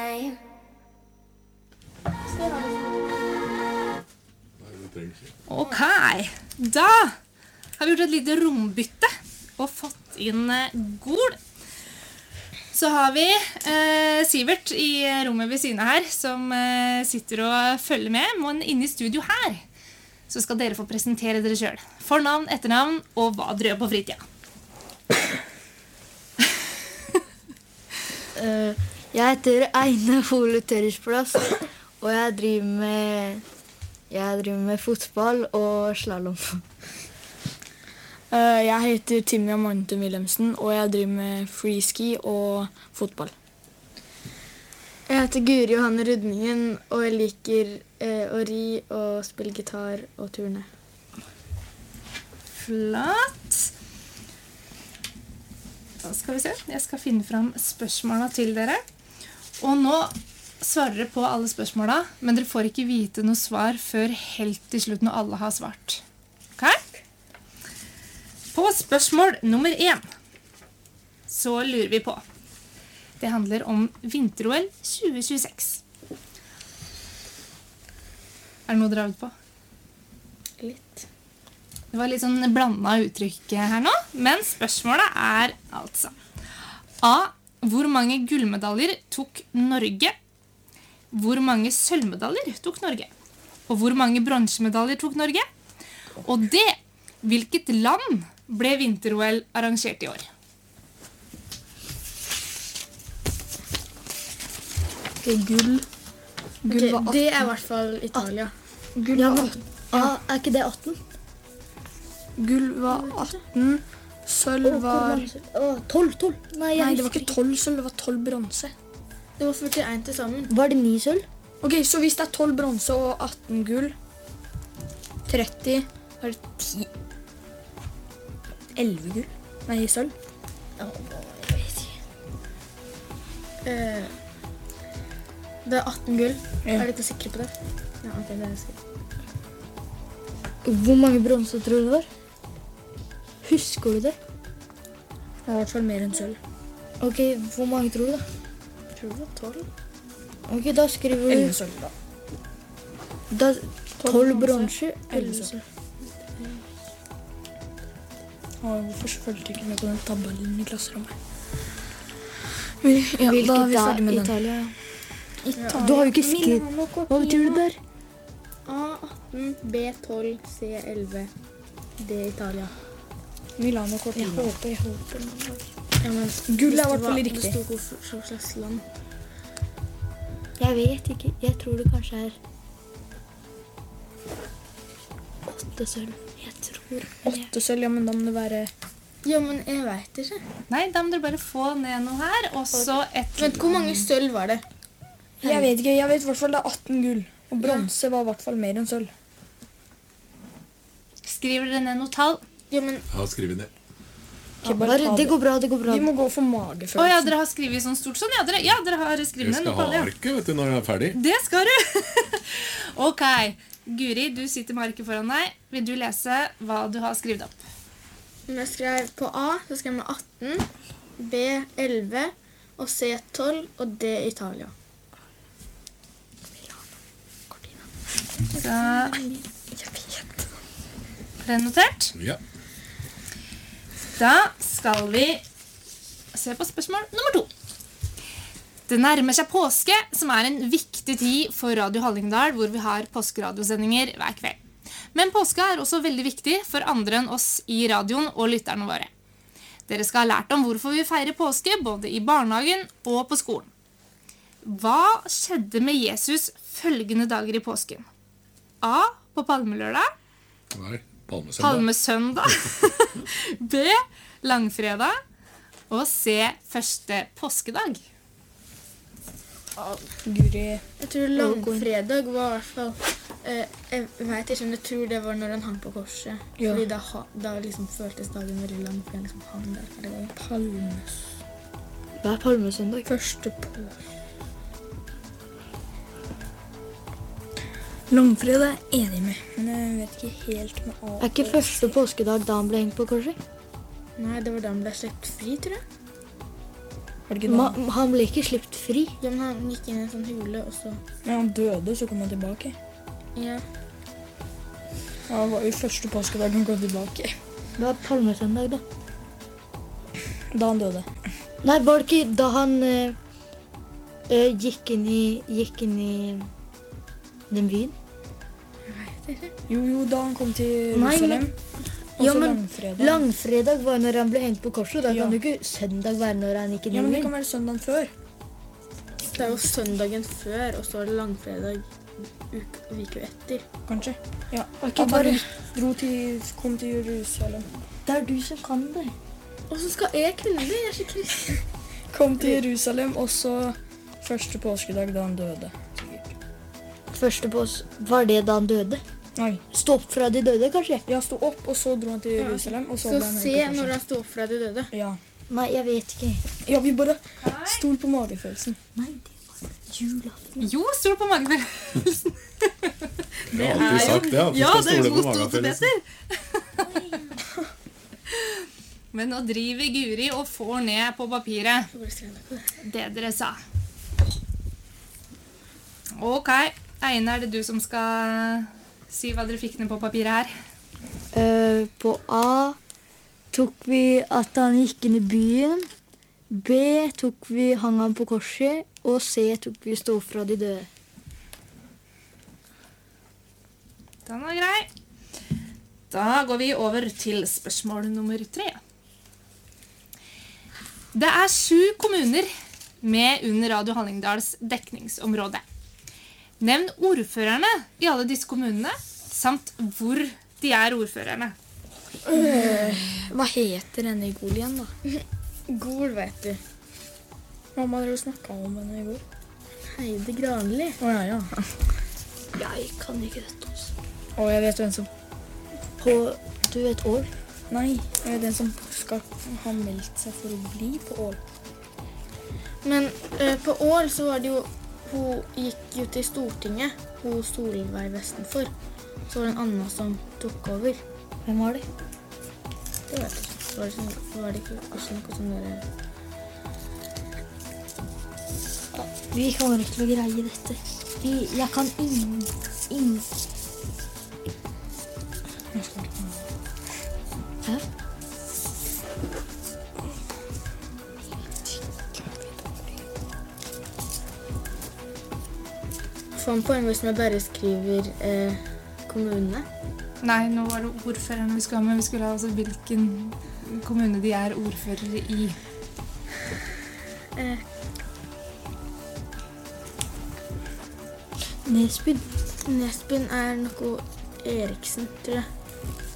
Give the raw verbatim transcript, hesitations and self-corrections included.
time. Ok, da har vi gjort et lite rombytte og fått inn eh, Gol. Så har vi eh, Sivert i rommet ved siden her, som eh, sitter og følger med, men inne i studio her, så skal dere få presentere dere selv. Fornavn, etternavn, og hva dere gjør på fritida. uh, jeg heter Eine Hole Tørresplass, og jeg driver med, jeg driver med fotball og slalom. Uh, jeg heter Timmy Amante Wilhelmsen, og jeg driver med freeski og fotball. Jeg heter Guri Johanne Rudningen, og jeg liker eh, å ri og spille gitar og turne. Flott. Da skal vi se. Jeg skal finne fram spørsmålene til dere. Og nå svarer dere på alle spørsmålene, men dere får ikke vite noe svar før helt til slutt når alle har svart. Ok? På spørsmål nummer én så lurer vi på. Det handler om vinter-O L tjue tjueseks. Er det noe dere har øvd på? Litt. Det var litt sånn blandet uttrykk her nå, men spørsmålet er altså A. Hvor mange gullmedaljer tok Norge? Hvor mange sølvmedaljer tok Norge? Og hvor mange bronsemedaljer tok Norge? Og D. Hvilket land ble vinter-O L arrangert i år? Okay, gull. Gull Okay, var atten. det er i hvert fall Italia. Gull Ja, var men, atten. ah, er ikke det atten? Gull var atten. Sølv var... Åh, tolv, tolv. Nei, jeg Nei, det var husker ikke tolv sølv, det var tolv bronse. Det var førtien til sammen. Var det ni sølv? Ok, så hvis det er tolv bronse og atten gull, tretti, er det ti... elleve gull? Nei, sølv. Jeg vet ikke. Eh, det er atten gull. Ja. Er dere sikre på det? Ja, ok, det er jeg sikker. Hvor mange bronser tror du det var? Husker du det? Det var i hvert fall mer enn sølv. Ok, hvor mange tror du da? Jeg tror det var tolv. Ok, da skriver elleve du... sølv, da. Da, tolv bronser, elleve elleve sølv. Og hvorfor følte du ikke med på den tabellen i klasserommet? Ja, da er Hvilket vi er ferdig med den. Italia? Italia. Du har jo ikke skrevet... Hva betyr det der? A atten, B tolv, C elleve, D Italia. Milano Jeg Cortina. håper, jeg håper. Ja, men Gull er i det hvert fall var- riktig. Det stod hvor hva slags land. Jeg vet ikke. Jeg tror det kanskje er... Åtte sølv. Jeg tror... men jeg- Åtte sølv, ja, men da må det være... Ja, men jeg vet ikke. Nei, da må dere bare få ned noe her, og så et... Vent, hvor mange sølv var det? Jeg vet ikke, jeg vet i hvert fall det er atten gull. Og bronse var i hvert fall mer enn sølv. Skriver dere ned noe tall? Ja, men Ja, skriv ned. Ikke bare Bare, ta det går bra, det går bra. Vi må gå for Å magefølelsen. ja, dere har skrivet sånn stort sånn? Ja, dere, ja, dere har skrevet Jeg ned skal noe ha tall, ja. arket, vet du, når jeg er ferdig. Det skal du! Ok, Guri, du sitter med arket foran deg. Vil du lese hva du har skrevet opp? jeg skrev på A, så skrev jeg atten, B elleve, og C tolv, og D Italia. Så... Er det notert? Ja. Da skal vi se på spørsmål nummer to. Det nærmer seg påske, som er en viktig tid for Radio Hallingdal, hvor vi har påskeradiosendinger hver kveld. Men påske er også veldig viktig for andre enn oss i radioen og lytterne våre. Dere skal ha lært om hvorfor vi feirer påske, både i barnehagen og på skolen. Hva skjedde med Jesus følgende dager i påsken? A. På palmelørdag. Nei, palmesøndag. Palmesøndag. B. Langfredag. Og C. Første påskedag. Guri. Jeg tror langfredag var i hvert fall... Eh, jeg vet ikke, men jeg tror det var når han hang på korset. Ja. Fordi da, ha- da liksom føltes dagen veldig lang, for jeg liksom hang der. hele dagen. Palmes. Hva er palmesøndag? Første på. Langfredag er jeg enig med, men jeg vet ikke helt med A. Er ikke første påskedag da han ble hengt på korset? Nei, det var da han ble slept fri, tror jeg. Er det ikke Ma da? han ble ikke sluppet fri. Ja, men han gikk inn i en sånn hule, og så... Ja, han døde, så kom han tilbake. Ja. Ja, han var jo første påskedag han kom tilbake. Det var palmesøndag, da. Da han døde. Nei, var det ikke da han eh, eh, gikk inn i gikk inn i den byen? Jo, jo, da han kom til Nei, Jerusalem. Og Ja, så men langfredag. langfredag var når han ble hengt på korset. Da Ja. kan jo ikke søndag være når han gikk inn Ja, i men det byen. kan være søndagen før. Det er jo søndagen før, og så er det langfredag uke etter. Kanskje. Ja. Ikke At bare- han dro til, kom til Jerusalem. Det er du som kan det. Og så skal jeg kunne det, jeg er så kristen. Kom til Jerusalem, og så første påskedag da han døde. Første på oss, var det da han døde? Nei. Stå opp fra de døde, kanskje? Jeg sto opp, og så dro han til Jerusalem, og så Så ble han se hengt på når korset. han sto opp fra de døde. Ja. Nei, jeg vet ikke. Ja, vi bare stol på magefølelsen. Nei, det var julaften. Jo, stol på magefølelsen. Jeg har alltid sagt det, at du Ja, skal det er stole på god stol til magefølelsen. Peter. Men nå driver Guri og får ned på papiret det dere sa. Ok, Eine, er det du som skal si hva dere fikk ned på papiret her? Eh, på A tok vi at han gikk inn i byen. B tok vi hang han på korset. Og C tok vi stå opp fra de døde. Den var grei. Da går vi over til spørsmål nummer tre. Det er sju kommuner med under Radio Hallingdals dekningsområde. Nevn ordførerne i alle disse kommunene, samt hvor de er ordførerne. Hva heter denne i Gol igjen, da? Gol, vet du. Mamma dere snakket om henne i går. Heide Granli. Å ja, ja. Jeg kan ikke dette også. Og jeg vet hvem som... På, du vet Ål? Nei, jeg vet den som skal ha meldt seg for å bli på Ål. Men eh, på Ål så var det jo, hun gikk jo til Stortinget, hun Solveig Vestenfor. Så var det en annen som tok over. Hvem var det? Det vet jeg ikke. Så var det, sånn, så var det ikke også noe sånn der... Vi kommer ikke til å greie dette. Vi, jeg kan ingen... ingen... Hæ? Få en poeng hvis man bare skriver eh, kommunene. Nei, nå var det ordførerne vi skulle ha med. Vi skulle ha altså hvilken kommune de er ordførere i. Eh, Nesbyen. Nesbyen er noe Eriksen, tror jeg.